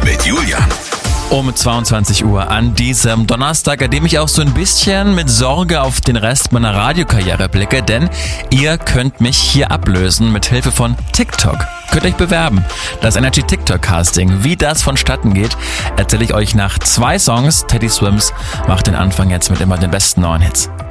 mit Julian. Um 22 Uhr an diesem Donnerstag, an dem ich auch so ein bisschen mit Sorge auf den Rest meiner Radiokarriere blicke, denn ihr könnt mich hier ablösen mit Hilfe von TikTok. Könnt euch bewerben. Das Energy TikTok Casting. Wie das vonstatten geht, erzähle ich euch nach 2 Songs. Teddy Swims macht den Anfang jetzt mit immer den besten neuen Hits.